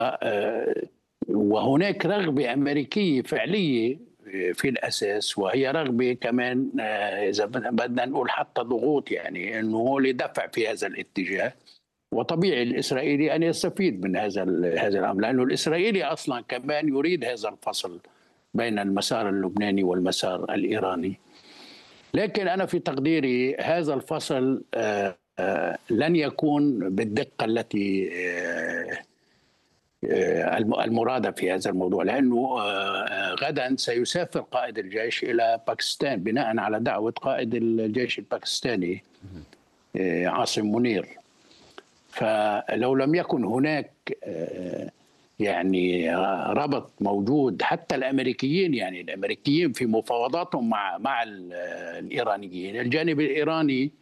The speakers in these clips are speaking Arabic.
وهناك رغبة أمريكية فعلية في الأساس، وهي رغبة كمان إذا بدنا نقول حتى ضغوط، يعني أنه لدفع في هذا الاتجاه. وطبيعي الإسرائيلي أن يستفيد من هذا الأمر، لأنه الإسرائيلي أصلا كمان يريد هذا الفصل بين المسار اللبناني والمسار الإيراني. لكن أنا في تقديري هذا الفصل لن يكون بالدقة التي المرادة في هذا الموضوع، لأنه غدا سيسافر قائد الجيش إلى باكستان بناء على دعوة قائد الجيش الباكستاني عاصم منير. فلو لم يكن هناك يعني ربط موجود، حتى الأمريكيين، يعني الأمريكيين في مفاوضاتهم مع الإيرانيين، الجانب الإيراني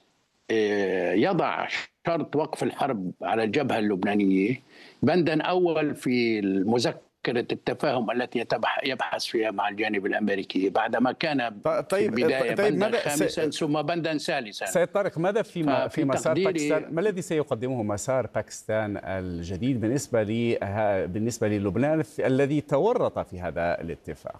يضع شرط وقف الحرب على الجبهة اللبنانية بندا أول في مذكرة التفاهم التي يبحث فيها مع الجانب الأمريكي، بعدما كان في البداية بندا خامسا ثم بندا ثالثا. سيد طارق، ماذا في مسار باكستان؟ ما الذي سيقدمه مسار باكستان الجديد بالنسبة للبنان الذي تورط في هذا الاتفاق؟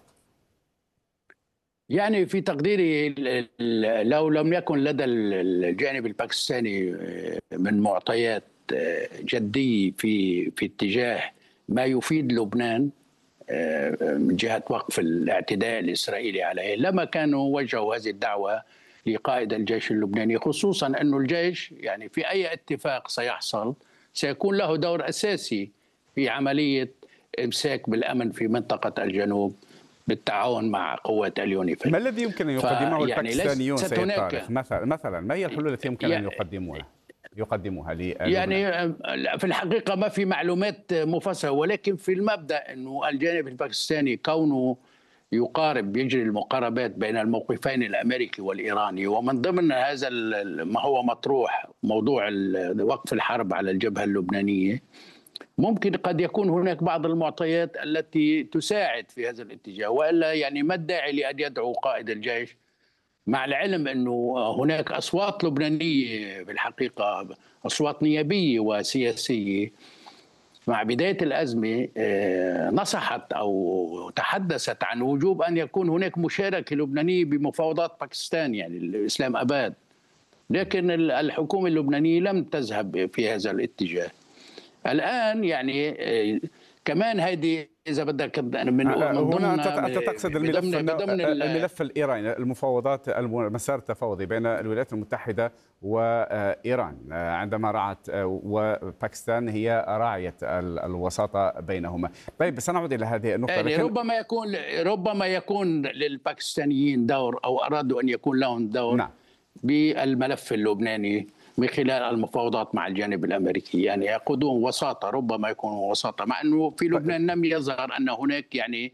يعني في تقديري لو لم يكن لدى الجانب الباكستاني من معطيات جدية في اتجاه ما يفيد لبنان من جهة وقف الاعتداء الإسرائيلي عليه، لما كانوا وجهوا هذه الدعوة لقائد الجيش اللبناني، خصوصا أن الجيش يعني في أي اتفاق سيحصل سيكون له دور أساسي في عملية إمساك بالأمن في منطقة الجنوب بالتعاون مع قوات اليونيفيل. ما الذي يمكن أن يقدمه الباكستانيون سيد طارق؟ مثلا ما هي الحلول التي يمكن أن يقدموها يعني في الحقيقة ما في معلومات مفصلة، ولكن في المبدأ أنه الجانب الباكستاني كونه يجري المقاربات بين الموقفين الأمريكي والإيراني، ومن ضمن هذا ما هو مطروح موضوع وقف الحرب على الجبهة اللبنانية، ممكن قد يكون هناك بعض المعطيات التي تساعد في هذا الاتجاه، وإلا يعني ما الداعي لأن يدعو قائد الجيش، مع العلم أنه هناك أصوات لبنانية في الحقيقة، أصوات نيابية وسياسية مع بداية الأزمة نصحت أو تحدثت عن وجوب أن يكون هناك مشاركة لبنانية بمفاوضات باكستان، يعني الإسلام أباد. لكن الحكومة اللبنانية لم تذهب في هذا الاتجاه. الآن يعني كمان هذه إذا بدك من هنا أنت تقصد الملف الإيراني، المفاوضات، المسار التفاوضي بين الولايات المتحدة وإيران، عندما رعت وباكستان هي راعية الوساطة بينهما. طيب سنعود إلى هذه النقطة. يعني ربما يكون للباكستانيين دور، أو أرادوا أن يكون لهم دور. نعم. بالملف اللبناني من خلال المفاوضات مع الجانب الأمريكي، يعني يقودون وساطة، ربما يكونوا وساطة، مع أنه في لبنان لم يظهر أن هناك يعني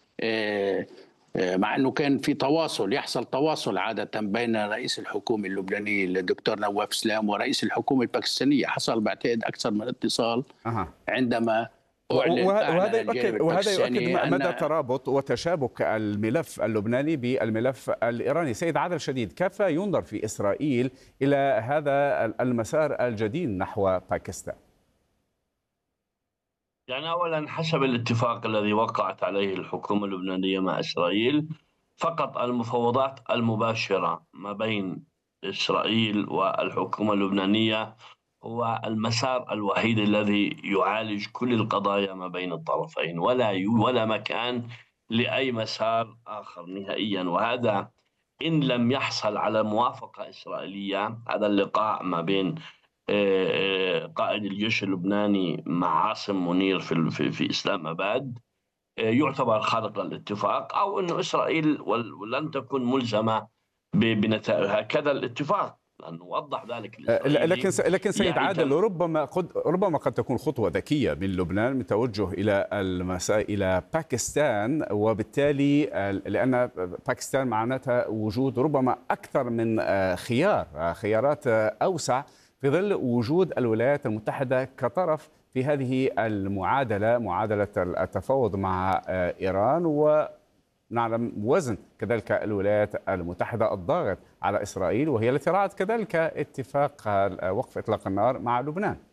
مع أنه كان في يحصل تواصل عادة بين رئيس الحكومة اللبنانية الدكتور نواف سلام ورئيس الحكومة الباكستانية، حصل بعتقد أكثر من اتصال عندما وهذا يؤكد مدى ترابط وتشابك الملف اللبناني بالملف الإيراني. سيد عادل شديد، كيف ينظر في إسرائيل إلى هذا المسار الجديد نحو باكستان؟ يعني أولا حسب الاتفاق الذي وقعت عليه الحكومة اللبنانية مع إسرائيل، فقط المفاوضات المباشرة ما بين إسرائيل والحكومة اللبنانية هو المسار الوحيد الذي يعالج كل القضايا ما بين الطرفين، ولا مكان لأي مسار آخر نهائيا. وهذا إن لم يحصل على موافقة إسرائيلية، هذا اللقاء ما بين قائد الجيش اللبناني مع عاصم منير في إسلام أباد يعتبر خارق للاتفاق، أو أن إسرائيل لن تكون ملزمة بنتائج هكذا الاتفاق، لأنه وضح ذلك. لكن سيد يعني عادل، ربما قد تكون خطوة ذكية من لبنان من توجه إلى باكستان، وبالتالي لأن باكستان معناتها وجود ربما أكثر من خيارات أوسع في ظل وجود الولايات المتحدة كطرف في هذه المعادلة، معادلة التفاوض مع إيران، ونعلم وزن كذلك الولايات المتحدة الضاغط على إسرائيل، وهي التي رعت كذلك اتفاق وقف إطلاق النار مع لبنان.